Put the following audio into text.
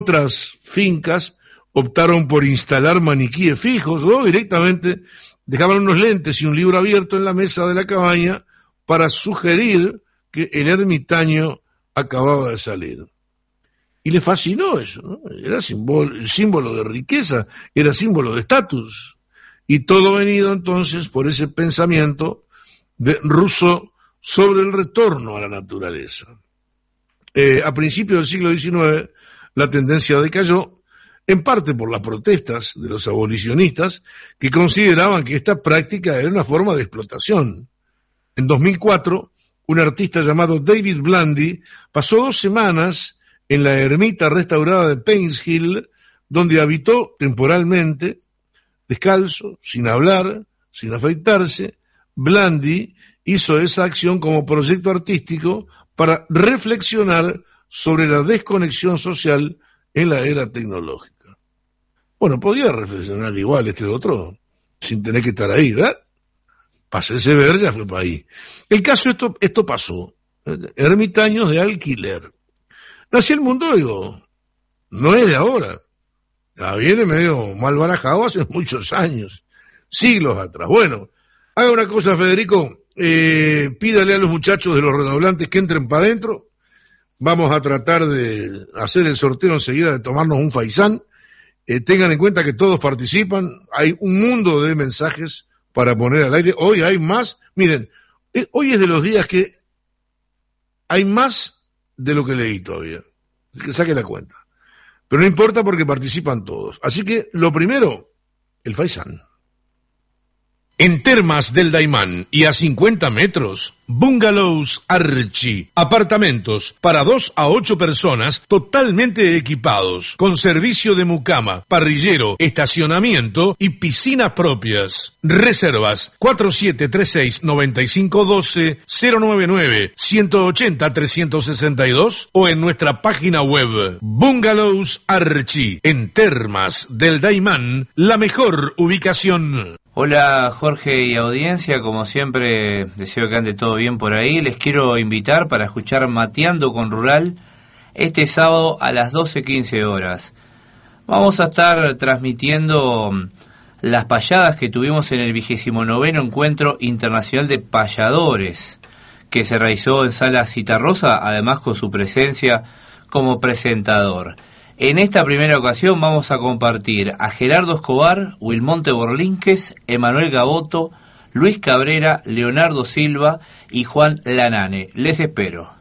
Otras fincas optaron por instalar maniquíes fijos o directamente dejaban unos lentes y un libro abierto en la mesa de la cabaña para sugerir que el ermitaño acababa de salir. Y le fascinó eso, ¿no? Era símbolo de riqueza, era símbolo de estatus. Y todo venido entonces por ese pensamiento de Rousseau sobre el retorno a la naturaleza. A principios del siglo XIX la tendencia decayó, en parte por las protestas de los abolicionistas que consideraban que esta práctica era una forma de explotación. En 2004, un artista llamado David Blandy pasó 2 semanas en la ermita restaurada de Pains Hill, donde habitó temporalmente, descalzo, sin hablar, sin afeitarse. Blandy hizo esa acción como proyecto artístico para reflexionar sobre la desconexión social en la era tecnológica. Bueno, podía reflexionar igual este otro, sin tener que estar ahí, ¿verdad? Pásese ver, ya fue para ahí. El caso, esto pasó. Ermitaños de alquiler. Nació el mundo, digo, no es de ahora. Ya viene medio mal barajado hace muchos años, siglos atrás. Bueno, haga una cosa, Federico, pídale a los muchachos de los redoblantes que entren para adentro. Vamos a tratar de hacer el sorteo enseguida de tomarnos un faisán. Tengan en cuenta que todos participan. Hay un mundo de mensajes para poner al aire. Hoy hay más. Miren, hoy es de los días que hay más de lo que leí todavía. Así que saque la cuenta. Pero no importa porque participan todos. Así que lo primero, el faisán. En Termas del Daymán y a 50 metros, Bungalows Archie. Apartamentos para 2 a 8 personas totalmente equipados, con servicio de mucama, parrillero, estacionamiento y piscinas propias. Reservas 4736-9512-099-180-362 o en nuestra página web Bungalows Archie. En Termas del Daymán, la mejor ubicación. Hola Jorge y audiencia, como siempre deseo que ande todo bien por ahí. Les quiero invitar para escuchar Mateando con Rural este sábado a las 12:15 horas. Vamos a estar transmitiendo las payadas que tuvimos en el 29º Encuentro Internacional de Payadores, que se realizó en Sala Citarrosa, además con su presencia como presentador. En esta primera ocasión vamos a compartir a Gerardo Escobar, Wilmonte Borlínquez, Emanuel Gaboto, Luis Cabrera, Leonardo Silva y Juan Lanane. Les espero.